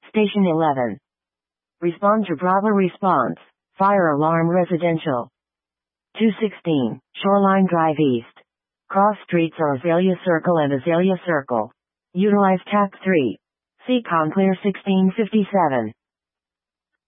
Station 11. Respond to Bravo response. Fire alarm residential. 216, Shoreline Drive East. Cross streets are Azalea Circle and Azalea Circle. Utilize TAC 3. See Conclear 1657.